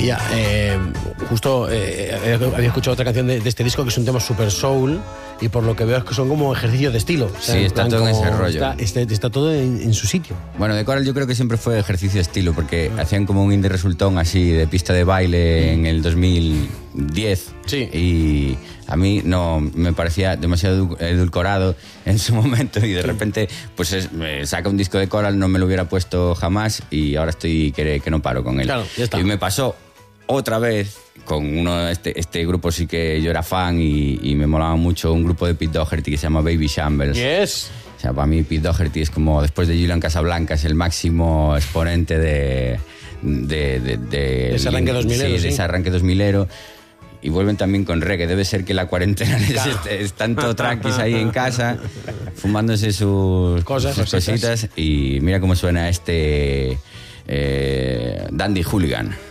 maravilla. Justo había escuchado otra canción de este disco que es un tema super soul y por lo que veo es que son como ejercicios de estilo. O sea, sí, está todo en ese rollo. Está todo en su sitio. Bueno, The Coral yo creo que siempre fue ejercicio de estilo porque hacían como un indie resultón así de pista de baile en el 2010. Sí. Y a mí no me parecía demasiado edulcorado en su momento y de repente pues me saca un disco de Coral, no me lo hubiera puesto jamás y ahora estoy que no paro con él. Claro, ya está. Y me pasó otra vez con este grupo, sí que yo era fan y me molaba mucho, un grupo de Pete Doherty que se llama Baby Shambles. Yes. O sea, para mí Pete Doherty es como, después de Julian Casablancas, el máximo exponente de ese arranque 2000ero. Sí, de ese arranque 2000ero. Y vuelven también con reggae. Debe ser que la cuarentena están todo tranquis ahí en casa, fumándose sus cositas. Y mira cómo suena Dandy Hooligan.